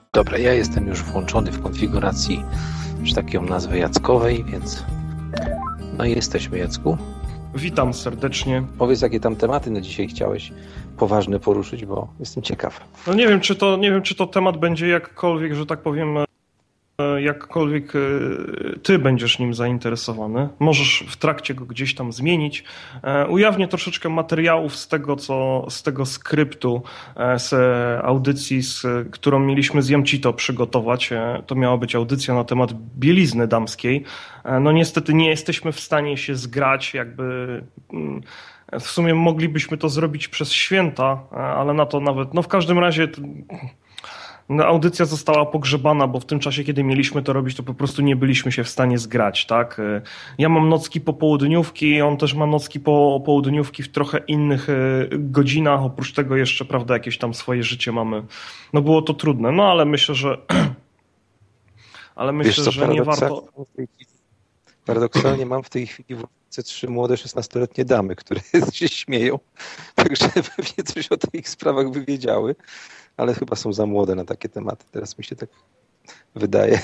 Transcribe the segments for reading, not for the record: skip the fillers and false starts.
Dobra, ja jestem już włączony w konfiguracji, że tak ją nazwę, Jackowej, więc no i jesteśmy, Jacku. Witam serdecznie. Powiedz, jakie tam tematy na dzisiaj chciałeś poważne poruszyć, bo jestem ciekaw. No nie wiem, czy to temat będzie jakkolwiek, że tak powiem, jakkolwiek ty będziesz nim zainteresowany. Możesz w trakcie go gdzieś tam zmienić. Ujawnię troszeczkę materiałów z tego skryptu, z audycji, którą mieliśmy z Jamcito przygotować. To miała być audycja na temat bielizny damskiej. No niestety nie jesteśmy w stanie się zgrać, jakby... W sumie moglibyśmy to zrobić przez święta, ale na to nawet... No w każdym razie... Audycja została pogrzebana, bo w tym czasie, kiedy mieliśmy to robić, to po prostu nie byliśmy się w stanie zgrać, tak? Ja mam nocki popołudniówki, on też ma nocki popołudniówki w trochę innych godzinach, oprócz tego jeszcze, prawda, jakieś tam swoje życie mamy. No było to trudne, no ale myślę, że że nie warto... Paradoksalnie mam w tej chwili w Polsce 3 młode 16-letnie damy, które się śmieją, także pewnie coś o tych sprawach by wiedziały. Ale chyba są za młode na takie tematy. Teraz mi się tak wydaje.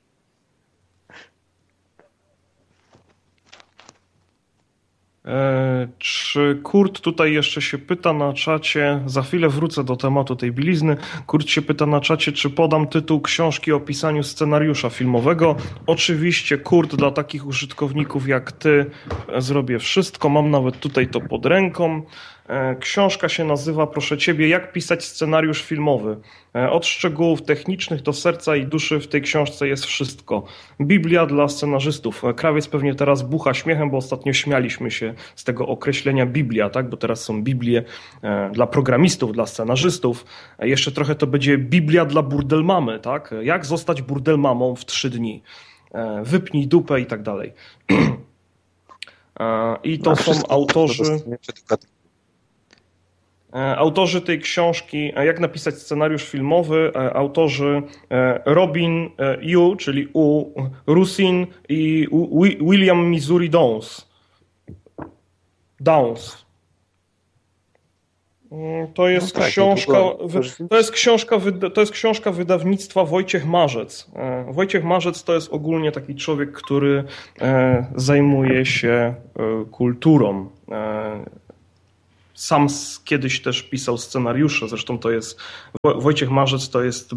Czy Kurt tutaj jeszcze się pyta na czacie, za chwilę wrócę do tematu tej bielizny. Kurt się pyta na czacie, czy podam tytuł książki o pisaniu scenariusza filmowego. Oczywiście, Kurt, dla takich użytkowników jak ty zrobię wszystko. Mam nawet tutaj to pod ręką. Książka się nazywa, proszę ciebie, Jak pisać scenariusz filmowy. Od szczegółów technicznych do serca i duszy w tej książce jest wszystko. Biblia dla scenarzystów. Krawiec pewnie teraz bucha śmiechem, bo ostatnio śmialiśmy się z tego określenia Biblia, tak? Bo teraz są Biblie dla programistów, dla scenarzystów. Jeszcze trochę to będzie Biblia dla burdelmamy, tak? Jak zostać burdelmamą w 3 dni. Wypnij dupę i tak dalej. I to są autorzy tej książki, Jak napisać scenariusz filmowy, autorzy Robin Yu, czyli Rusin i William Missouri Downs. To jest książka wydawnictwa Wojciech Marzec. Wojciech Marzec to jest ogólnie taki człowiek, który zajmuje się kulturą. Sam kiedyś też pisał scenariusze, zresztą to jest, Wojciech Marzec to jest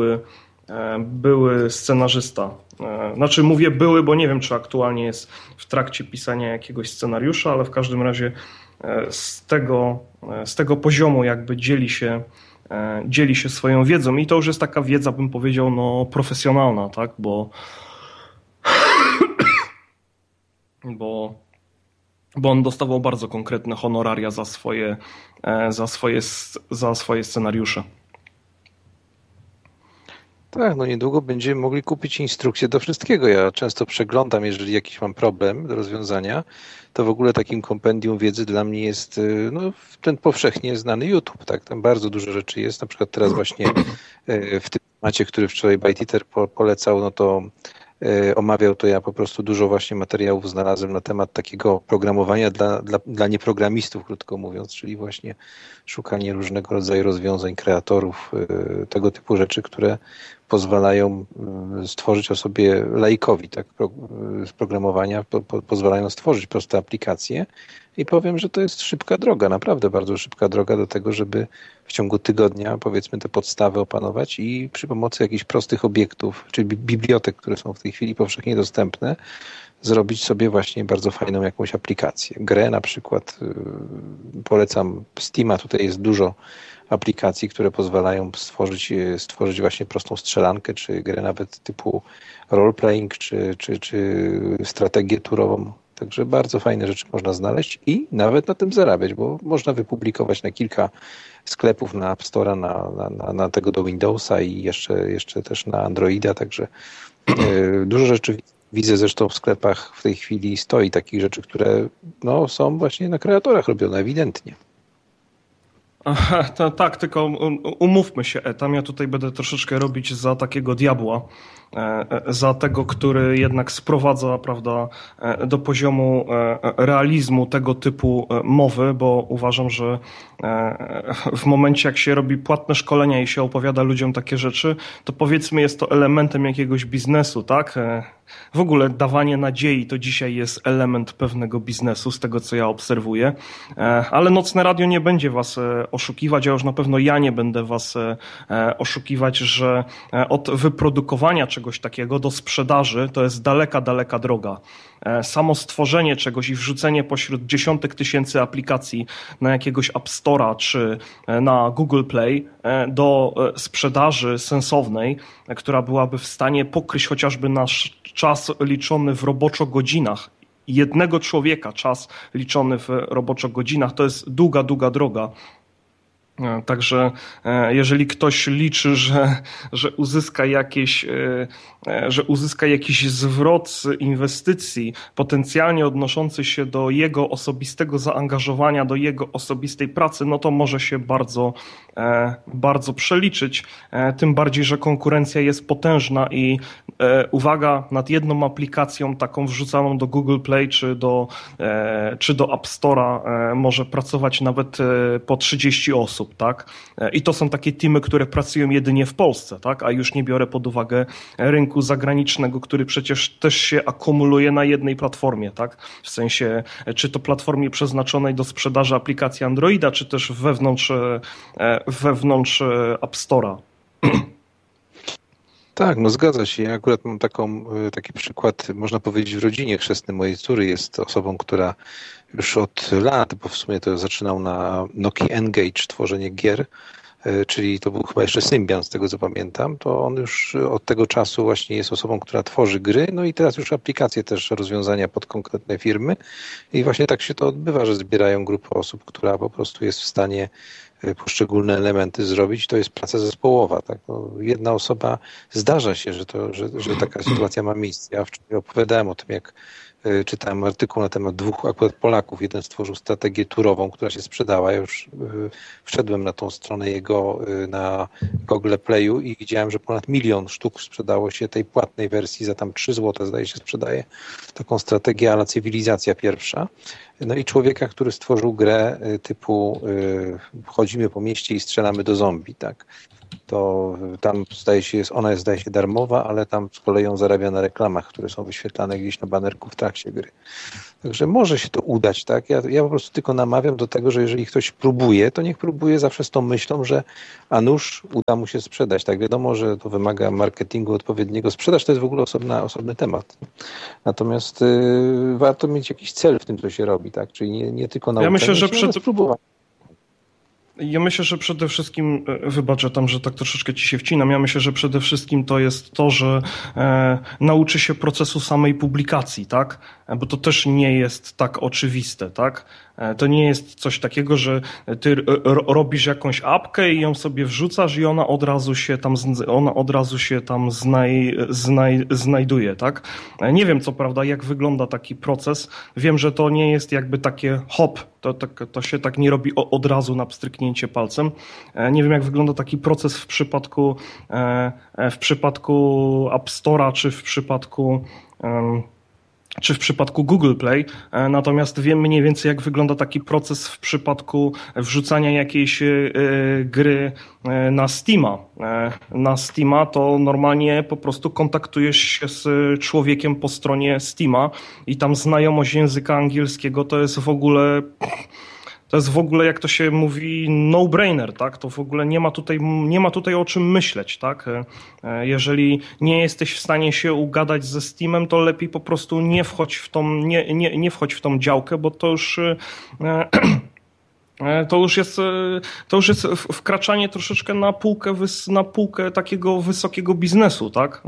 były scenarzysta. Znaczy mówię były, bo nie wiem, czy aktualnie jest w trakcie pisania jakiegoś scenariusza, ale w każdym razie z tego poziomu jakby dzieli się swoją wiedzą i to już jest taka wiedza, bym powiedział, no profesjonalna, tak, bo on dostawał bardzo konkretne honoraria za swoje scenariusze. Tak, no niedługo będziemy mogli kupić instrukcje do wszystkiego. Ja często przeglądam, jeżeli jakiś mam problem do rozwiązania, to w ogóle takim kompendium wiedzy dla mnie jest ten powszechnie znany YouTube. Tak? Tam bardzo dużo rzeczy jest. Na przykład teraz właśnie w tym temacie, który wczoraj ByteEater polecał, no to omawiał, to ja po prostu dużo właśnie materiałów znalazłem na temat takiego programowania dla nieprogramistów, krótko mówiąc, czyli właśnie szukanie różnego rodzaju rozwiązań, kreatorów, tego typu rzeczy, które pozwalają stworzyć osobie laikowi, tak, z programowania, pozwalają stworzyć proste aplikacje i powiem, że to jest szybka droga, naprawdę bardzo szybka droga do tego, żeby w ciągu tygodnia, powiedzmy, te podstawy opanować i przy pomocy jakichś prostych obiektów, czy bibliotek, które są w tej chwili powszechnie dostępne, zrobić sobie właśnie bardzo fajną jakąś aplikację. Grę na przykład, polecam Steama, tutaj jest dużo aplikacji, które pozwalają stworzyć właśnie prostą strzelankę, czy grę nawet typu roleplaying, czy strategię turową. Także bardzo fajne rzeczy można znaleźć i nawet na tym zarabiać, bo można wypublikować na kilka sklepów na App Store'a, na tego do Windowsa i jeszcze też na Androida, także dużo rzeczy widzę zresztą w sklepach w tej chwili stoi takich rzeczy, które no, są właśnie na kreatorach robione ewidentnie. Tak, tylko umówmy się, tam ja tutaj będę troszeczkę robić za takiego diabła, za tego, który jednak sprowadza, prawda, do poziomu realizmu tego typu mowy, bo uważam, że w momencie, jak się robi płatne szkolenia i się opowiada ludziom takie rzeczy, to powiedzmy jest to elementem jakiegoś biznesu, tak? W ogóle dawanie nadziei to dzisiaj jest element pewnego biznesu, z tego co ja obserwuję, ale Nocne Radio nie będzie was oszukiwać, a już na pewno ja nie będę was oszukiwać, że od wyprodukowania czegoś takiego do sprzedaży to jest daleka, daleka droga. Samo stworzenie czegoś i wrzucenie pośród dziesiątek tysięcy aplikacji na jakiegoś App Store'a czy na Google Play do sprzedaży sensownej, która byłaby w stanie pokryć chociażby nasz czas liczony w roboczo godzinach, jednego człowieka czas liczony w roboczo godzinach, to jest długa, długa droga. Także jeżeli ktoś liczy, że uzyska jakiś zwrot z inwestycji potencjalnie odnoszący się do jego osobistego zaangażowania, do jego osobistej pracy, no to może się bardzo, bardzo przeliczyć. Tym bardziej, że konkurencja jest potężna i uwaga, nad jedną aplikacją taką wrzucaną do Google Play czy do App Store'a może pracować nawet po 30 osób, tak? I to są takie teamy, które pracują jedynie w Polsce, tak? A już nie biorę pod uwagę rynku zagranicznego, który przecież też się akumuluje na jednej platformie, tak? W sensie, czy to platformie przeznaczonej do sprzedaży aplikacji Androida, czy też wewnątrz App Store'a. Tak, no zgadza się. Ja akurat mam taki przykład, można powiedzieć, w rodzinie chrzestnej mojej córy. Jest osobą, która już od lat, bo w sumie to zaczynał na Nokia N-Gage tworzenie gier, czyli to był chyba jeszcze Symbian, z tego co pamiętam, to on już od tego czasu właśnie jest osobą, która tworzy gry, no i teraz już aplikacje też, rozwiązania pod konkretne firmy i właśnie tak się to odbywa, że zbierają grupę osób, która po prostu jest w stanie poszczególne elementy zrobić, to jest praca zespołowa. Tak? No, jedna osoba, zdarza się, że taka sytuacja ma miejsce. Ja wczoraj opowiadałem o tym, jak czytałem artykuł na temat dwóch akurat Polaków. Jeden stworzył strategię turową, która się sprzedała. Ja już wszedłem na tą stronę jego na Google Playu i widziałem, że ponad 1 000 000 sztuk sprzedało się tej płatnej wersji za tam 3 zł, zdaje się, sprzedaje taką strategię a la Cywilizacja Pierwsza. No i człowieka, który stworzył grę typu chodzimy po mieście i strzelamy do zombie, tak? To tam ona jest zdaje się darmowa, ale tam z kolei on zarabia na reklamach, które są wyświetlane gdzieś na banerku w trakcie gry. Także może się to udać, tak? Ja po prostu tylko namawiam do tego, że jeżeli ktoś próbuje, to niech próbuje zawsze z tą myślą, że a nuż uda mu się sprzedać. Tak, wiadomo, że to wymaga marketingu odpowiedniego. Sprzedaż to jest w ogóle osobny temat. Natomiast warto mieć jakiś cel w tym, co się robi, tak? Czyli nie tylko nauczenie, ale spróbować. Ja myślę, że przede wszystkim, wybaczę tam, że tak troszeczkę ci się wcinam, ja myślę, że przede wszystkim to jest to, że nauczy się procesu samej publikacji, tak? Bo to też nie jest tak oczywiste, tak? To nie jest coś takiego, że ty robisz jakąś apkę i ją sobie wrzucasz i ona od razu się tam znajduje, tak? Nie wiem co prawda, jak wygląda taki proces. Wiem, że to nie jest jakby takie hop, to się tak nie robi od razu na pstryknięcie palcem. Nie wiem, jak wygląda taki proces w przypadku App Store'a, czy w przypadku Google Play, natomiast wiem mniej więcej, jak wygląda taki proces w przypadku wrzucania jakiejś gry na Steama. Na Steama to normalnie po prostu kontaktujesz się z człowiekiem po stronie Steama i tam znajomość języka angielskiego to jest w ogóle, jak to się mówi, no-brainer, tak? To w ogóle nie ma tutaj o czym myśleć, tak? Jeżeli nie jesteś w stanie się ugadać ze Steamem, to lepiej po prostu nie wchodź w tą działkę, bo to już jest wkraczanie troszeczkę na półkę takiego wysokiego biznesu, tak?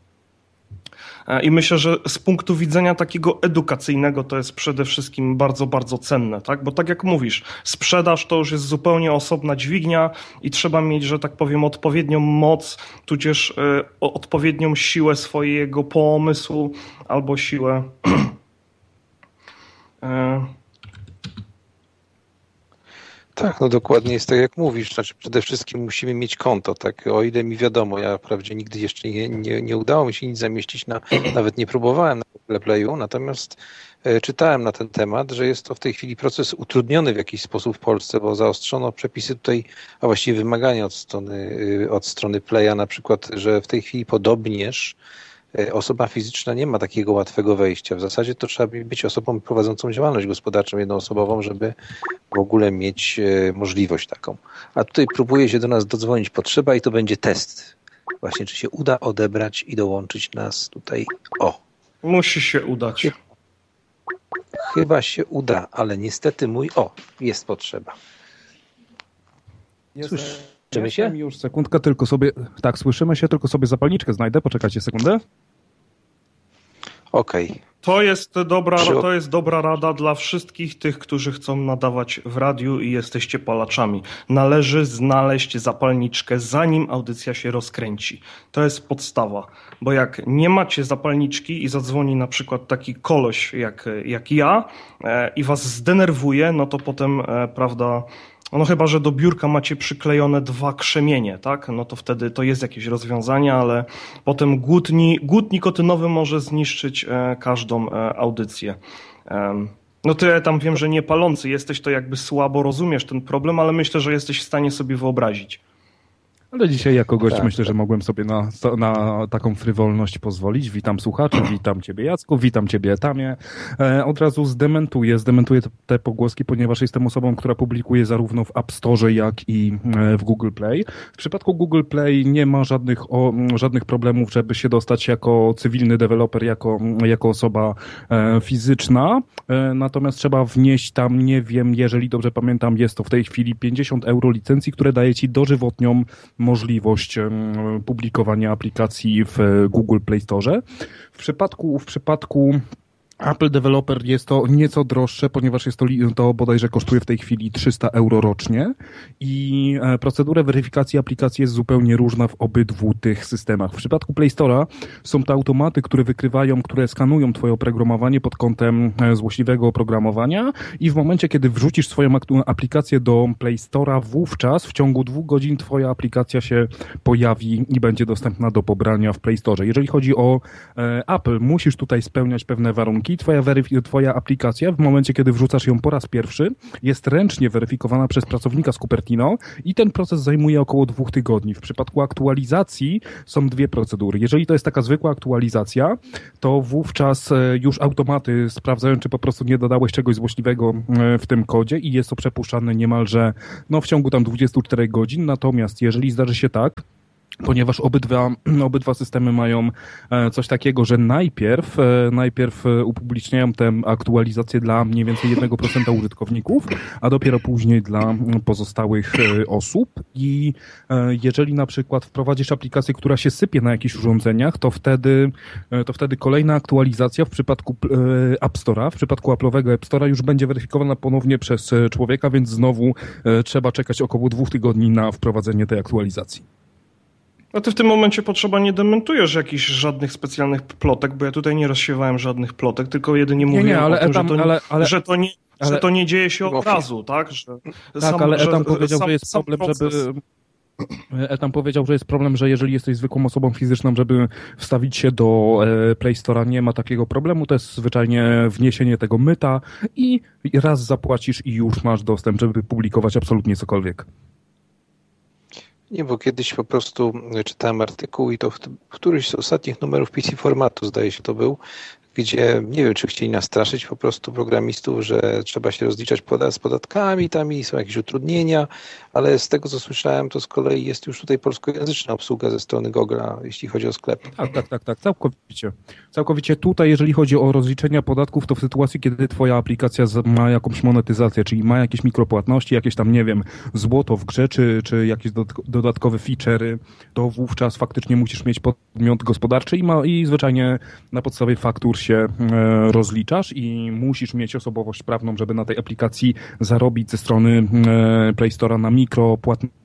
I myślę, że z punktu widzenia takiego edukacyjnego to jest przede wszystkim bardzo, bardzo cenne, tak? Bo tak jak mówisz, sprzedaż to już jest zupełnie osobna dźwignia i trzeba mieć, że tak powiem, odpowiednią moc, tudzież odpowiednią siłę swojego pomysłu albo siłę Tak, no dokładnie jest tak jak mówisz, znaczy przede wszystkim musimy mieć konto, tak, o ile mi wiadomo, ja wprawdzie nigdy jeszcze nie udało mi się nic zamieścić, nawet nie próbowałem na Google Playu, natomiast czytałem na ten temat, że jest to w tej chwili proces utrudniony w jakiś sposób w Polsce, bo zaostrzono przepisy tutaj, a właściwie wymagania od strony Playa, na przykład, że w tej chwili podobnież osoba fizyczna nie ma takiego łatwego wejścia. W zasadzie to trzeba być osobą prowadzącą działalność gospodarczą jednoosobową, żeby w ogóle mieć możliwość taką. A tutaj próbuje się do nas dodzwonić potrzeba i to będzie test. Właśnie, czy się uda odebrać i dołączyć nas tutaj. O! Musi się udać. Chyba się uda, ale niestety jest potrzeba. Słyszymy się? Już sekundkę, tylko sobie, tak, słyszymy się, tylko sobie zapalniczkę znajdę, poczekajcie sekundę. Okej. To jest dobra rada dla wszystkich tych, którzy chcą nadawać w radiu i jesteście palaczami. Należy znaleźć zapalniczkę, zanim audycja się rozkręci. To jest podstawa, bo jak nie macie zapalniczki i zadzwoni na przykład taki koleś jak ja i was zdenerwuje, no to potem, prawda... No chyba, że do biurka macie przyklejone 2 krzemienie, tak? No to wtedy to jest jakieś rozwiązanie, ale potem głód nikotynowy może zniszczyć każdą audycję. No ty tam wiem, że nie palący jesteś, to jakby słabo rozumiesz ten problem, ale myślę, że jesteś w stanie sobie wyobrazić. Ale dzisiaj jako gość myślę, że mogłem sobie na taką frywolność pozwolić. Witam słuchaczy, witam Ciebie Jacku, witam Ciebie Tamie. Od razu zdementuję te pogłoski, ponieważ jestem osobą, która publikuje zarówno w App Store, jak i w Google Play. W przypadku Google Play nie ma żadnych problemów, żeby się dostać jako cywilny deweloper, jako osoba fizyczna. Natomiast trzeba wnieść tam, nie wiem, jeżeli dobrze pamiętam, jest to w tej chwili 50 euro licencji, które daje Ci dożywotnią możliwość publikowania aplikacji w Google Play Store. W przypadku Apple Developer jest to nieco droższe, ponieważ to bodajże kosztuje w tej chwili 300 euro rocznie i procedura weryfikacji aplikacji jest zupełnie różna w obydwu tych systemach. W przypadku Play Store'a są to automaty, które skanują Twoje oprogramowanie pod kątem złośliwego oprogramowania i w momencie, kiedy wrzucisz swoją aplikację do Play Store'a, wówczas w ciągu 2 godzin Twoja aplikacja się pojawi i będzie dostępna do pobrania w Play Store. Jeżeli chodzi o Apple, musisz tutaj spełniać pewne warunki. Twoja aplikacja w momencie, kiedy wrzucasz ją po raz pierwszy, jest ręcznie weryfikowana przez pracownika z Cupertino i ten proces zajmuje około 2 tygodni. W przypadku aktualizacji są 2 procedury. Jeżeli to jest taka zwykła aktualizacja, to wówczas już automaty sprawdzają, czy po prostu nie dodałeś czegoś złośliwego w tym kodzie i jest to przepuszczane niemalże w ciągu tam 24 godzin. Natomiast jeżeli zdarzy się tak, ponieważ obydwa systemy mają coś takiego, że najpierw upubliczniają tę aktualizację dla mniej więcej 1% użytkowników, a dopiero później dla pozostałych osób. I jeżeli na przykład wprowadzisz aplikację, która się sypie na jakichś urządzeniach, to wtedy kolejna aktualizacja w przypadku App Store'a, w przypadku Apple'owego App Store'a już będzie weryfikowana ponownie przez człowieka, więc znowu trzeba czekać około 2 tygodni na wprowadzenie tej aktualizacji. No ty w tym momencie potrzeba nie dementujesz jakichś żadnych specjalnych plotek, bo ja tutaj nie rozsiewałem żadnych plotek, tylko jedynie mówiłem o tym, że to nie dzieje się od razu, tak? Etam powiedział, że jest problem, Etam powiedział, że jest problem, że jeżeli jesteś zwykłą osobą fizyczną, żeby wstawić się do Play Store'a, nie ma takiego problemu, to jest zwyczajnie wniesienie tego myta i raz zapłacisz i już masz dostęp, żeby publikować absolutnie cokolwiek. Nie, bo kiedyś po prostu czytałem artykuł i to w którymś z ostatnich numerów PC Formatu, zdaje się to był, gdzie nie wiem, czy chcieli nastraszyć po prostu programistów, że trzeba się rozliczać z podatkami, tam i są jakieś utrudnienia, ale z tego, co słyszałem, to z kolei jest już tutaj polskojęzyczna obsługa ze strony Google'a, jeśli chodzi o sklep. Tak, całkowicie. Tutaj, jeżeli chodzi o rozliczenia podatków, to w sytuacji, kiedy twoja aplikacja ma jakąś monetyzację, czyli ma jakieś mikropłatności, jakieś tam, nie wiem, złoto w grze, czy jakieś dodatkowe feature'y, to wówczas faktycznie musisz mieć podmiot gospodarczy i zwyczajnie na podstawie faktur się rozliczasz i musisz mieć osobowość prawną, żeby na tej aplikacji zarobić ze strony Play Store'a na mikropłatności